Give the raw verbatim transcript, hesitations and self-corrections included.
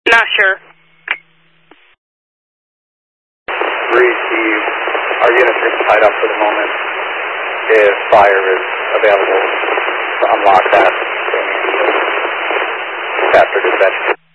Not sure. Receive. Our units are tied up for the moment. If fire is available to unlock that, after dispatch.